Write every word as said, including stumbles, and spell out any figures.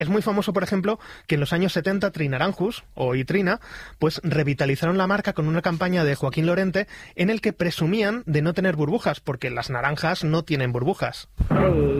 Es muy famoso, por ejemplo, que en los años setenta Trinaranjus, o Itrina, pues revitalizaron la marca con una campaña de Joaquín Lorente en el que presumían de no tener burbujas, porque las naranjas no tienen burbujas.